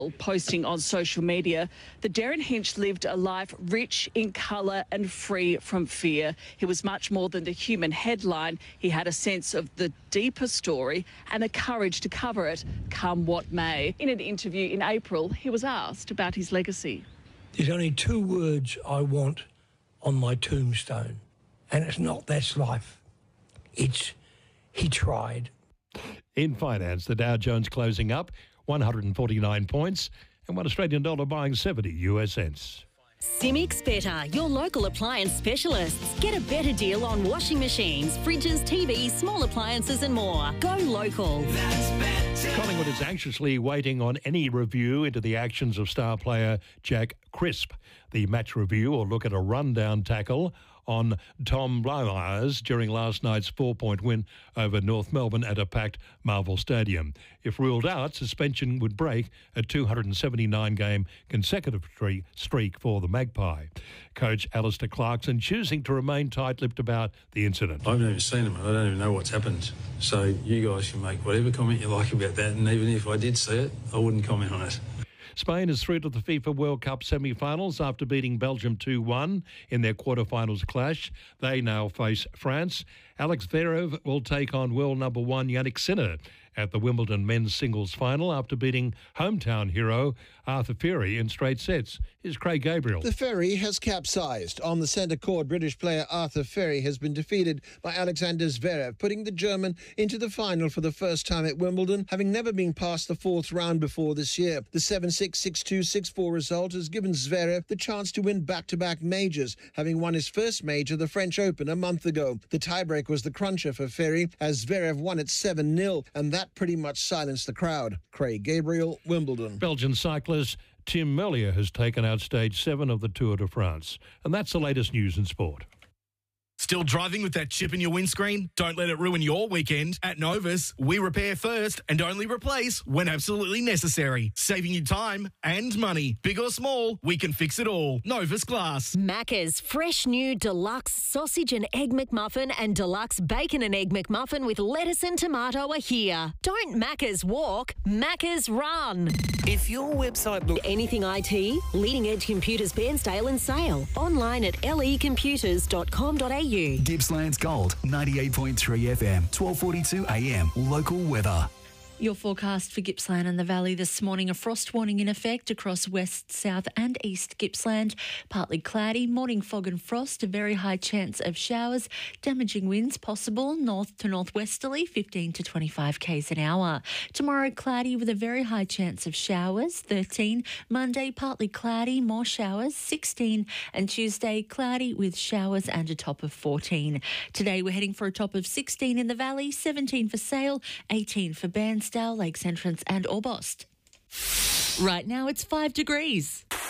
Posting on social media that Darren Hinch lived a life rich in colour and free from fear. He was much more than the human headline. He had a sense of the deeper story and the courage to cover it, come what may. In an interview in April, he was asked about his legacy. There's only 2 words I want on my tombstone, and it's not "that's life." It's "he tried." In finance, the Dow Jones closing up 149 points and $1 Australian buying 70 US cents. Simics Better, your local appliance specialists. Get a better deal on washing machines, fridges, TVs, small appliances and more. Go local. Collingwood is anxiously waiting on any review into the actions of star player Jack Crisp. The match review will look at a rundown tackle on Tom Blymyers during last night's 4-point win over North Melbourne at a packed Marvel Stadium. If ruled out, suspension would break a 279-game consecutive streak for the Magpie. Coach Alistair Clarkson choosing to remain tight-lipped about the incident. I haven't even seen him. I don't even know what's happened. So you guys can make whatever comment you like about that, and even if I did see it, I wouldn't comment on it. Spain is through to the FIFA World Cup semi-finals after beating Belgium 2-1 in their quarter-finals clash. They now face France. Alex Zverev will take on world number 1 Yannick Sinner at the Wimbledon men's singles final after beating hometown hero Arthur Furey in straight sets. Here's Craig Gabriel. The ferry has capsized. On the centre court, British player Arthur Furey has been defeated by Alexander Zverev, putting the German into the final for the first time at Wimbledon, having never been past the 4th round before this year. The 7-6, 6-2, 6-4 result has given Zverev the chance to win back-to-back majors, having won his first major, the French Open, a month ago. The tiebreak was the cruncher for Furey, as Zverev won it 7-0, and that pretty much silenced the crowd. Craig Gabriel, Wimbledon. Belgian cyclist Tim Merlier has taken out stage 7 of the Tour de France. And that's the latest news in sport. Still driving with that chip in your windscreen? Don't let it ruin your weekend. At Novus, we repair first and only replace when absolutely necessary. Saving you time and money. Big or small, we can fix it all. Novus Glass. Macca's fresh new deluxe sausage and egg McMuffin and deluxe bacon and egg McMuffin with lettuce and tomato are here. Don't Macca's walk, Macca's run. If your website looks Anything IT, Leading Edge Computers Bairnsdale and Sale. Online at lecomputers.com.au. Gippsland's Gold, 98.3 FM, 12:42 AM. Local weather. Your forecast for Gippsland and the Valley this morning, a frost warning in effect across west, south and east Gippsland. Partly cloudy, morning fog and frost, a very high chance of showers, damaging winds possible, north to northwesterly, 15 to 25 k's an hour. Tomorrow, cloudy with a very high chance of showers, 13. Monday, partly cloudy, more showers, 16. And Tuesday, cloudy with showers and a top of 14. Today, we're heading for a top of 16 in the Valley, 17 for Sale, 18 for Bairnsdale, Lakes Entrance and Orbost. Right now it's 5 degrees.